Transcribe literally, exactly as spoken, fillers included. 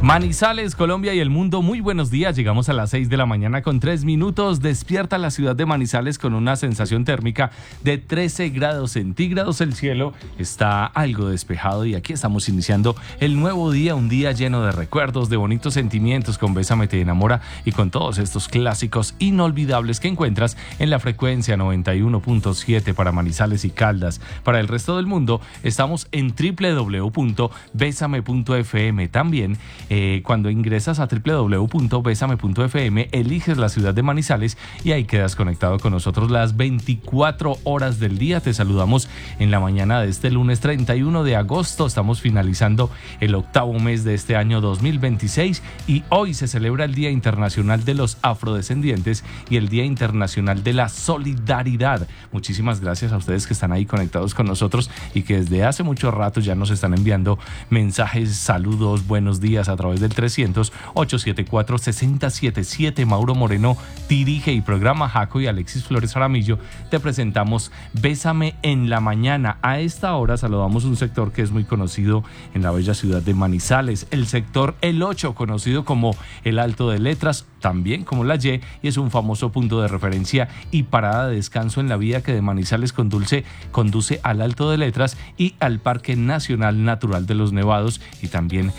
Manizales, Colombia y el mundo, muy buenos días. Llegamos a las seis de la mañana con tres minutos. Despierta la ciudad de Manizales con una sensación térmica de trece grados centígrados. El cielo está algo despejado y aquí estamos iniciando el nuevo día, un día lleno de recuerdos, de bonitos sentimientos con Bésame te enamora y con todos estos clásicos inolvidables que encuentras en la frecuencia noventa y uno punto siete para Manizales y Caldas. Para el resto del mundo estamos en doble u doble u doble u punto bésame punto efe eme. También Eh, cuando ingresas a doble u doble u doble u punto bésame punto efe eme, eliges la ciudad de Manizales y ahí quedas conectado con nosotros las veinticuatro horas del día. Te saludamos en la mañana de este lunes treinta y uno de agosto. Estamos finalizando el octavo mes de este año dos mil veintiséis y hoy se celebra el Día Internacional de los Afrodescendientes y el Día Internacional de la Solidaridad. Muchísimas gracias a ustedes que están ahí conectados con nosotros y que desde hace mucho rato ya nos están enviando mensajes, saludos, buenos días a través del trescientos, ochocientos setenta y cuatro, sesenta setenta y siete. Mauro Moreno dirige y programa. Jaco y Alexis Flores Jaramillo te presentamos Bésame en la mañana. A esta hora saludamos un sector que es muy conocido en la bella ciudad de Manizales, el sector El ocho, conocido como el Alto de Letras, también como la Y, y es un famoso punto de referencia y parada de descanso en la vía que de Manizales conduce, conduce al Alto de Letras y al Parque Nacional Natural de los Nevados y también